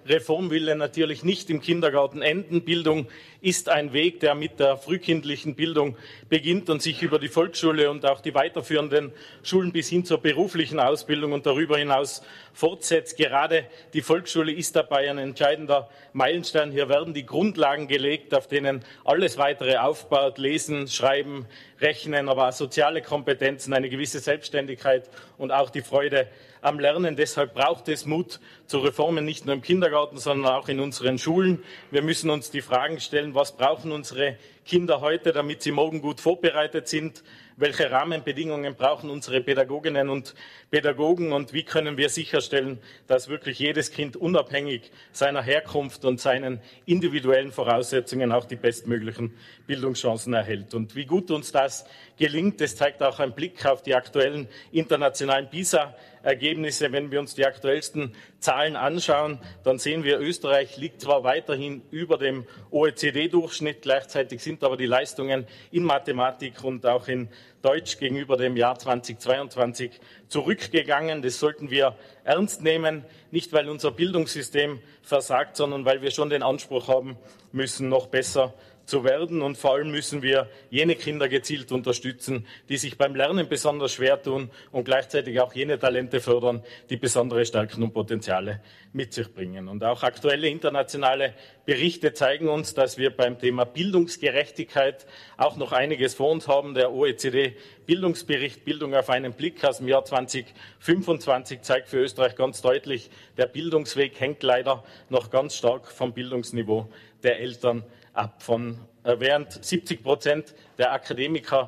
Reformwille natürlich nicht im Kindergarten enden. Bildung ist ein Weg, der mit der frühkindlichen Bildung beginnt und sich über die Volksschule und auch die weiterführenden Schulen bis hin zur beruflichen Ausbildung und darüber hinaus fortsetzt. Gerade die Volksschule ist dabei ein entscheidender Meilenstein. Hier werden die Grundlagen gelegt, auf denen alles weitere aufbaut. Lesen, Schreiben, Rechnen, aber auch soziale Kompetenzen, eine gewisse Selbstständigkeit und auch die Freude am Lernen. Deshalb braucht es Mut zu Reformen, nicht nur im Kindergarten, sondern auch in unseren Schulen. Wir müssen uns die Fragen stellen, was brauchen unsere Kinder heute, damit sie morgen gut vorbereitet sind? Welche Rahmenbedingungen brauchen unsere Pädagoginnen und Pädagogen und wie können wir sicherstellen, dass wirklich jedes Kind unabhängig seiner Herkunft und seinen individuellen Voraussetzungen auch die bestmöglichen Bildungschancen erhält? Und wie gut uns das gelingt, das zeigt auch ein Blick auf die aktuellen internationalen PISA-Ergebnisse. Wenn wir uns die aktuellsten Zahlen anschauen, dann sehen wir, Österreich liegt zwar weiterhin über dem OECD-Durchschnitt, gleichzeitig sind aber die Leistungen in Mathematik und auch in Deutsch gegenüber dem Jahr 2022 zurückgegangen. Das sollten wir ernst nehmen, nicht weil unser Bildungssystem versagt, sondern weil wir schon den Anspruch haben müssen, noch besser zu werden. Und vor allem müssen wir jene Kinder gezielt unterstützen, die sich beim Lernen besonders schwer tun und gleichzeitig auch jene Talente fördern, die besondere Stärken und Potenziale mit sich bringen. Und auch aktuelle internationale Berichte zeigen uns, dass wir beim Thema Bildungsgerechtigkeit auch noch einiges vor uns haben. Der OECD-Bildungsbericht Bildung auf einen Blick aus dem Jahr 2025 zeigt für Österreich ganz deutlich, der Bildungsweg hängt leider noch ganz stark vom Bildungsniveau der Eltern ab. Während 70% der Akademiker,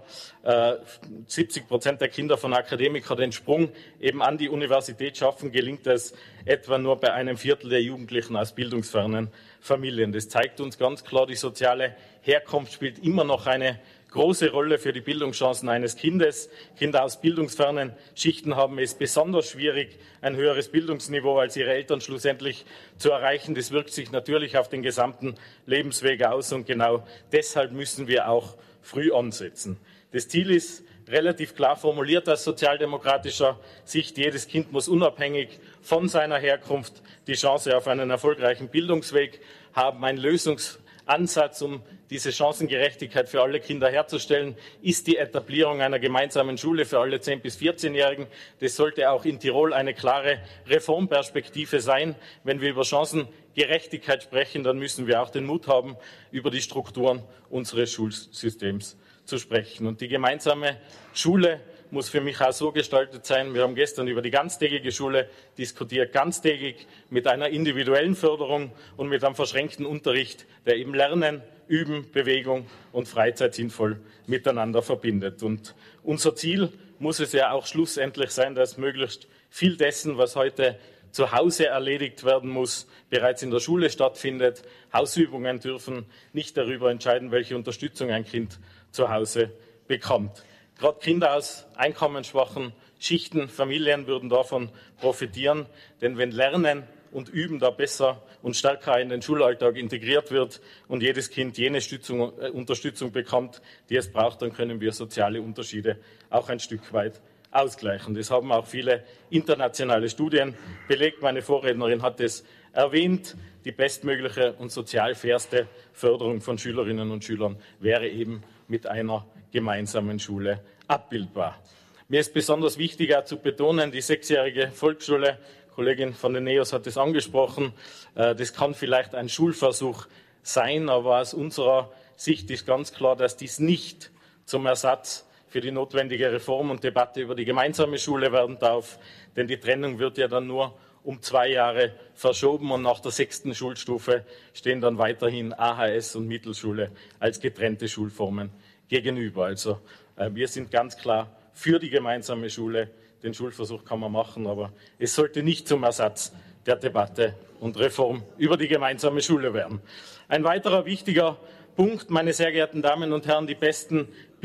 70% der Kinder von Akademikern den Sprung eben an die Universität schaffen, gelingt es etwa nur bei einem Viertel der Jugendlichen aus bildungsfernen Familien. Das zeigt uns ganz klar, die soziale Herkunft spielt immer noch eine große Rolle für die Bildungschancen eines Kindes. Kinder aus bildungsfernen Schichten haben es besonders schwierig, ein höheres Bildungsniveau als ihre Eltern schlussendlich zu erreichen. Das wirkt sich natürlich auf den gesamten Lebensweg aus und genau deshalb müssen wir auch früh ansetzen. Das Ziel ist relativ klar formuliert aus sozialdemokratischer Sicht. Jedes Kind muss unabhängig von seiner Herkunft die Chance auf einen erfolgreichen Bildungsweg haben. Ein Lösungsansatz, um diese Chancengerechtigkeit für alle Kinder herzustellen, ist die Etablierung einer gemeinsamen Schule für alle 10- bis 14-Jährigen. Das sollte auch in Tirol eine klare Reformperspektive sein. Wenn wir über Chancengerechtigkeit sprechen, dann müssen wir auch den Mut haben, über die Strukturen unseres Schulsystems zu sprechen. Und die gemeinsame Schule muss für mich auch so gestaltet sein. Wir haben gestern über die ganztägige Schule diskutiert, ganztägig mit einer individuellen Förderung und mit einem verschränkten Unterricht, der eben Lernen, Üben, Bewegung und Freizeit sinnvoll miteinander verbindet. Und unser Ziel muss es ja auch schlussendlich sein, dass möglichst viel dessen, was heute zu Hause erledigt werden muss, bereits in der Schule stattfindet. Hausübungen dürfen nicht darüber entscheiden, welche Unterstützung ein Kind zu Hause bekommt. Gerade Kinder aus einkommensschwachen Schichten, Familien würden davon profitieren, denn wenn Lernen und Üben da besser und stärker in den Schulalltag integriert wird und jedes Kind jene Unterstützung bekommt, die es braucht, dann können wir soziale Unterschiede auch ein Stück weit ausgleichen. Das haben auch viele internationale Studien belegt. Meine Vorrednerin hat es erwähnt. Die bestmögliche und sozial fairste Förderung von Schülerinnen und Schülern wäre eben mit einer gemeinsamen Schule abbildbar. Mir ist besonders wichtig auch zu betonen, die 6-jährige Volksschule, Kollegin von den NEOS hat es angesprochen, das kann vielleicht ein Schulversuch sein, aber aus unserer Sicht ist ganz klar, dass dies nicht zum Ersatz für die notwendige Reform und Debatte über die gemeinsame Schule werden darf, denn die Trennung wird ja dann nur um 2 Jahre verschoben und nach der 6. Schulstufe stehen dann weiterhin AHS und Mittelschule als getrennte Schulformen gegenüber. Also wir sind ganz klar für die gemeinsame Schule. Den Schulversuch kann man machen, aber es sollte nicht zum Ersatz der Debatte und Reform über die gemeinsame Schule werden. Ein weiterer wichtiger Punkt, meine sehr geehrten Damen und Herren, die beste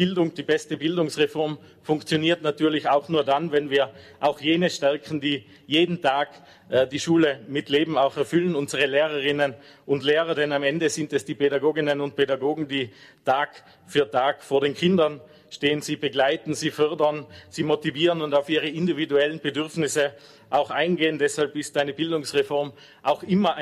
Bildungsreform funktioniert natürlich auch nur dann, wenn wir auch jene stärken, die jeden Tag die Schule mit Leben auch erfüllen, unsere Lehrerinnen und Lehrer, denn am Ende sind es die Pädagoginnen und Pädagogen, die Tag für Tag vor den Kindern stehen, sie begleiten, sie fördern, sie motivieren und auf ihre individuellen Bedürfnisse auch eingehen. Deshalb ist eine Bildungsreform auch immer